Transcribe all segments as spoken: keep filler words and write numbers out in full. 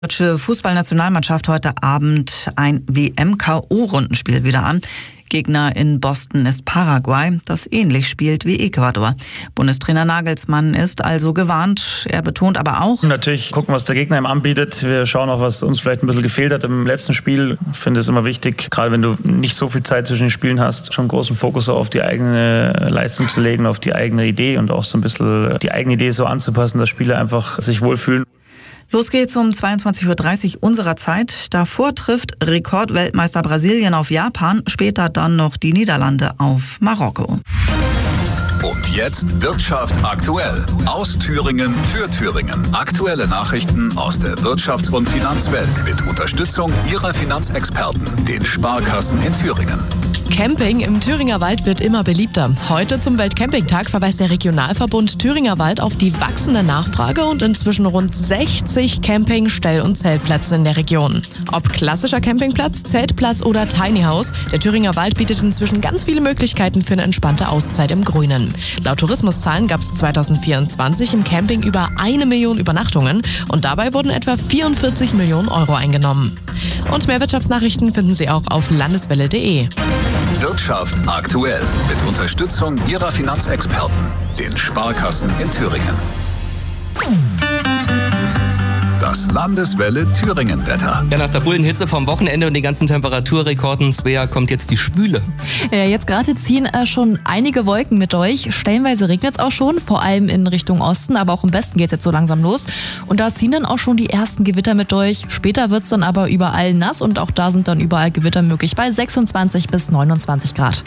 Die deutsche Fußballnationalmannschaft heute Abend ein W M-K O-Rundenspiel wieder an. Gegner in Boston ist Paraguay, das ähnlich spielt wie Ecuador. Bundestrainer Nagelsmann ist also gewarnt. Er betont aber auch: Natürlich gucken, was der Gegner ihm anbietet. Wir schauen auch, was uns vielleicht ein bisschen gefehlt hat im letzten Spiel. Ich finde es immer wichtig, gerade wenn du nicht so viel Zeit zwischen den Spielen hast, schon großen Fokus auf die eigene Leistung zu legen, auf die eigene Idee und auch so ein bisschen die eigene Idee so anzupassen, dass Spieler einfach sich wohlfühlen. Los geht's um zweiundzwanzig Uhr dreißig unserer Zeit. Davor trifft Rekordweltmeister Brasilien auf Japan, später dann noch die Niederlande auf Marokko. Und jetzt Wirtschaft aktuell. Aus Thüringen für Thüringen. Aktuelle Nachrichten aus der Wirtschafts- und Finanzwelt mit Unterstützung Ihrer Finanzexperten, den Sparkassen in Thüringen. Camping im Thüringer Wald wird immer beliebter. Heute zum Weltcampingtag verweist der Regionalverbund Thüringer Wald auf die wachsende Nachfrage und inzwischen rund sechzig Camping-, Stell- und Zeltplätze in der Region. Ob klassischer Campingplatz, Zeltplatz oder Tiny House, der Thüringer Wald bietet inzwischen ganz viele Möglichkeiten für eine entspannte Auszeit im Grünen. Laut Tourismuszahlen gab es zweitausendvierundzwanzig im Camping über eine Million Übernachtungen und dabei wurden etwa vierundvierzig Millionen Euro eingenommen. Und mehr Wirtschaftsnachrichten finden Sie auch auf landeswelle punkt de. Wirtschaft aktuell mit Unterstützung Ihrer Finanzexperten, den Sparkassen in Thüringen. Das Landeswelle Thüringen-Wetter. Ja, nach der Bullenhitze vom Wochenende und den ganzen Temperaturrekorden, Svea, kommt jetzt die Spüle. Ja, jetzt gerade ziehen äh, schon einige Wolken mit durch. Stellenweise regnet es auch schon, vor allem in Richtung Osten, aber auch im Westen geht es jetzt so langsam los. Und da ziehen dann auch schon die ersten Gewitter mit durch. Später wird es dann aber überall nass und auch da sind dann überall Gewitter möglich bei sechsundzwanzig bis neunundzwanzig Grad.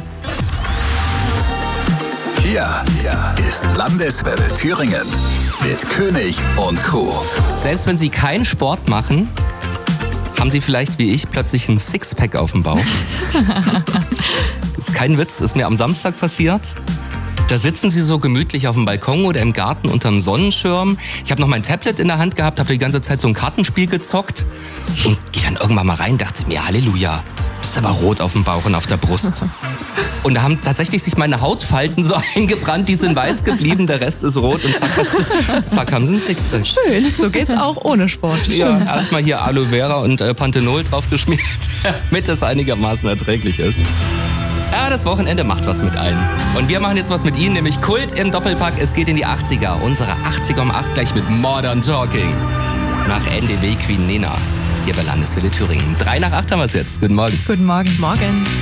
Hier, hier ist Landeswelle Thüringen mit König und Co. Selbst wenn Sie keinen Sport machen, haben Sie vielleicht wie ich plötzlich ein Sixpack auf dem Bauch. Das ist kein Witz, das ist mir am Samstag passiert. Da sitzen Sie so gemütlich auf dem Balkon oder im Garten unterm Sonnenschirm. Ich habe noch mein Tablet in der Hand gehabt, habe die ganze Zeit so ein Kartenspiel gezockt und gehe dann irgendwann mal rein und dachte mir, Halleluja, bist aber rot auf dem Bauch und auf der Brust. Und da haben tatsächlich sich meine Hautfalten so eingebrannt, die sind weiß geblieben, der Rest ist rot und zack, zack haben sie ein Sixpack. Schön, so geht's auch ohne Sport. Schön. Ja, erstmal hier Aloe Vera und äh, Panthenol drauf geschmiert, damit es einigermaßen erträglich ist. Ja, das Wochenende macht was mit allen. Und wir machen jetzt was mit Ihnen, nämlich Kult im Doppelpack. Es geht in die achtziger. Unsere achtziger um acht gleich mit Modern Talking. Nach N D W Queen Nena. Hier bei Landeswelle Thüringen. Drei nach acht haben wir es jetzt. Guten Morgen. Guten Morgen. Morgen.